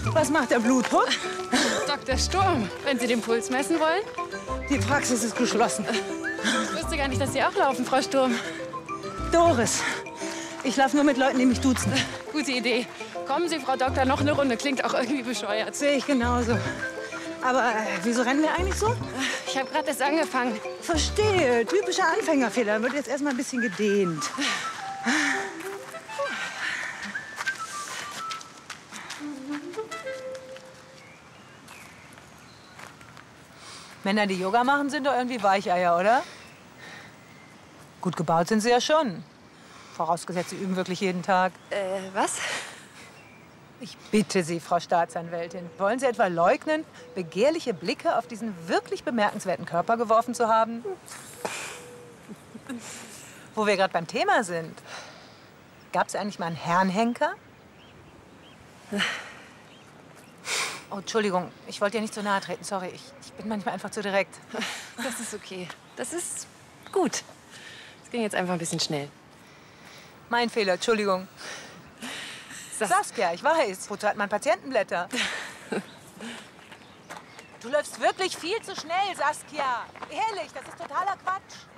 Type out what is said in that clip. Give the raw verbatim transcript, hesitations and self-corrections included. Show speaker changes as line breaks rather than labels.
Was macht der Blutdruck?
Doktor Sturm, wenn Sie den Puls messen wollen.
Die Praxis ist geschlossen.
Ich wusste gar nicht, dass Sie auch laufen, Frau Sturm.
Doris, ich laufe nur mit Leuten, die mich duzen.
Gute Idee. Kommen Sie, Frau Doktor, noch eine Runde. Klingt auch irgendwie bescheuert.
Sehe ich genauso. Aber äh, wieso rennen wir eigentlich so?
Ich habe gerade erst angefangen.
Verstehe. Typischer Anfängerfehler. Wird jetzt erstmal ein bisschen gedehnt. Männer, die Yoga machen, sind doch irgendwie Weicheier, oder? Gut gebaut sind sie ja schon. Vorausgesetzt, sie üben wirklich jeden Tag.
Äh, was?
Ich bitte Sie, Frau Staatsanwältin, wollen Sie etwa leugnen, begehrliche Blicke auf diesen wirklich bemerkenswerten Körper geworfen zu haben? Wo wir gerade beim Thema sind. Gab es eigentlich mal einen Herrenhenker? Oh, Entschuldigung, ich wollte dir nicht so nahe treten, sorry. Ich, ich bin manchmal einfach zu direkt.
Das ist okay. Das ist gut. Es ging jetzt einfach ein bisschen schnell.
Mein Fehler, Entschuldigung.
Sas
Saskia, ich weiß. Wozu hat man Patientenblätter? Du läufst wirklich viel zu schnell, Saskia. Ehrlich, das ist totaler Quatsch.